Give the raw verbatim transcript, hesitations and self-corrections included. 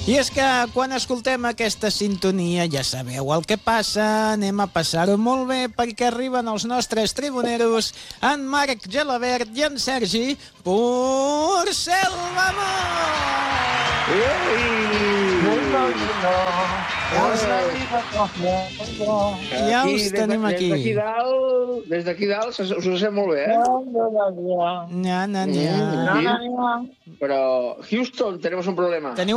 I és que quan escoltem aquesta sintonia ja sabeu el que passa, anem a passar-ho molt bé perquè arriben els nostres tribuneros, en Marc Gelabert i en Sergi Porcel, vamos! Ja us tenim aquí. Des d'aquí dalt, des d'aquí dalt, us ho sent molt bé, eh? Nya, nya, nya. Però, Houston, tenemos un problema. Teniu